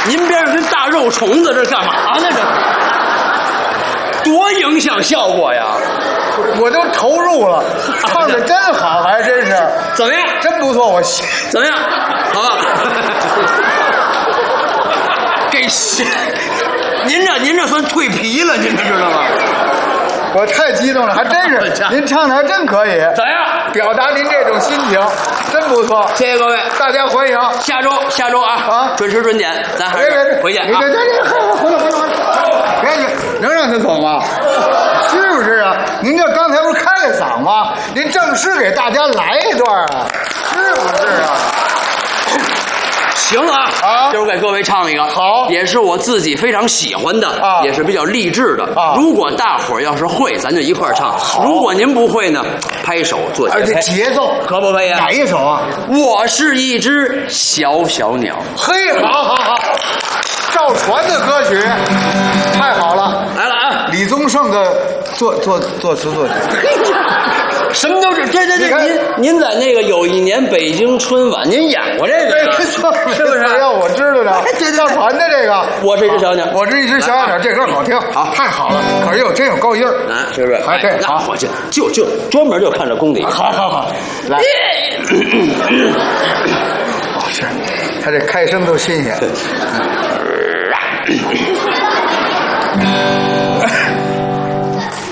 您边上跟大肉虫子这干嘛呢？这多影响效果呀！ 我都投入了，唱的真好，还真是。 怎么样？ 真不错，我怎么样？好吧。给您这算蜕皮了，您这知道吗？ 我太激动了，还真是，您唱的还真可以。 怎样？ 表达您这种心情，真不错。 谢谢各位， 大家欢迎。 下周啊，准时准点，咱还是回去啊。 别，回来，别去，能让他走吗？是不是啊？您这刚才不是开了嗓吗？您正式给大家来一段啊，是不是啊？ 行啊，今儿给各位唱一个， 好， 也是我自己非常喜欢的，也是比较励志的。如果大伙儿要是会，咱就一块儿唱；如果您不会呢，拍手做节拍。 而且节奏可不可以啊？ 哪一首啊？ 我是一只小小鸟。 嘿，好，赵传的歌曲，太好了， 来了啊！ 李宗盛的作词作曲。 什么都是对，您在那个有一年北京春晚，您演过这个， 没错， 是不是？ 要我知道的，赵传的这个， 我是一只小鸟， 我是一只小鸟，这歌好听，好，太好了，可是真有高音儿， 是不是？ 哎，对， 那我就专门就看这功底， 好，来，是，他这开声都新鲜。